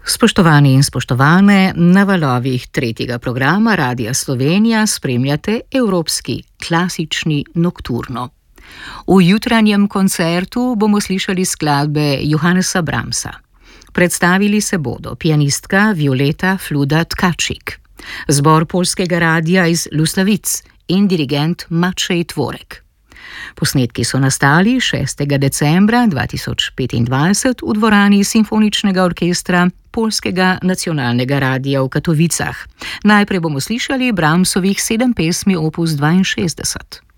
Spoštovani in spoštovane, na valovih tretjega programa Radia Slovenija spremljate Evropski klasični nokturno. V jutranjem koncertu bomo slišali skladbe Johannesa Brahmsa. Predstavili se bodo pianistka Violeta Fluda-Tkačik, zbor Poljskega radia iz Luslavic in dirigent Maciej Tvorek. Posnetki so nastali 6. decembra 2025 v dvorani Simfoničnega orkestra Poljskega nacionalnega radia v Katovicah. Najprej bomo slišali Brahmsovih 7 pesmi opus 62.